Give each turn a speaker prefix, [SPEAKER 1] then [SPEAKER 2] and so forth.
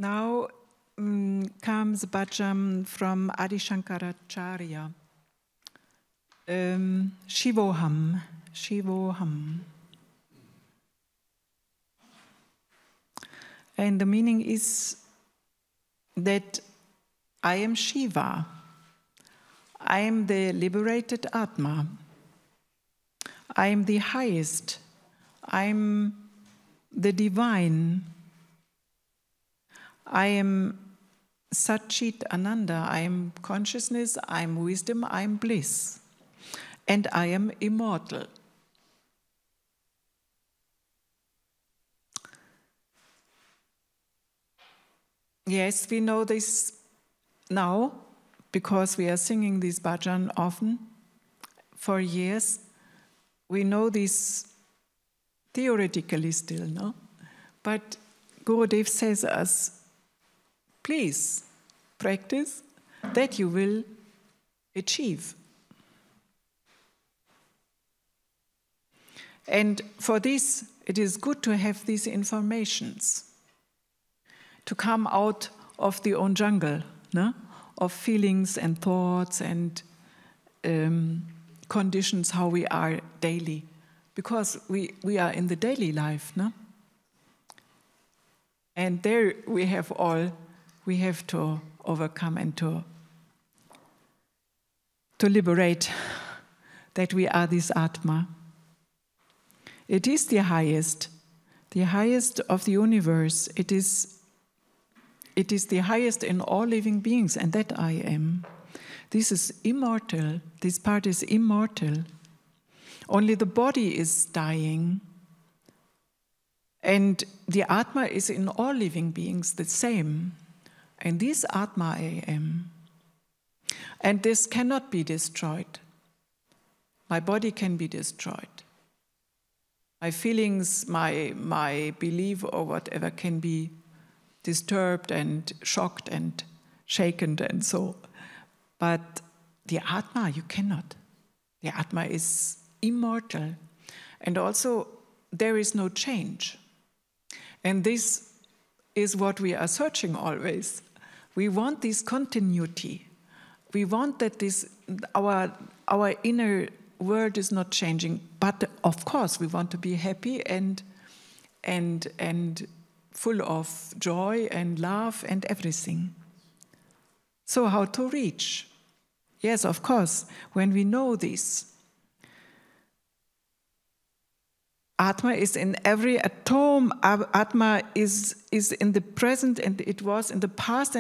[SPEAKER 1] Now comes bhajan from Adi Shankaracharya. Shivoham, Shivoham. And the meaning is that I am Shiva. I am the liberated Atma. I am the highest. I am the divine. I am Satchit Ananda. I am consciousness, I am wisdom, I am bliss. And I am immortal. Yes, we know this now because we are singing this bhajan often for years. We know this theoretically still, no? But Gurudev says us, please practice that you will achieve. And for this, it is good to have these informations, to come out of the own jungle, no? Of feelings and thoughts and conditions, how we are daily. Because we are in the daily life, no? And there we have to overcome and to liberate that we are this Atma. It is the highest of the universe. It is the highest in all living beings, and that I am. This is immortal. This part is immortal. Only the body is dying. And the Atma is in all living beings the same. And this Atma I am. And this cannot be destroyed. My body can be destroyed. My feelings, my belief or whatever can be disturbed and shocked and shaken and so. But the Atma, you cannot. The Atma is immortal. And also, there is no change. And this is what we are searching always. We want this continuity. We want that our inner world is not changing. But of course, we want to be happy and full of joy and love and everything. So how to reach? Yes, of course, when we know this, Atma is in every atom. Atma is in the present, and it was in the past.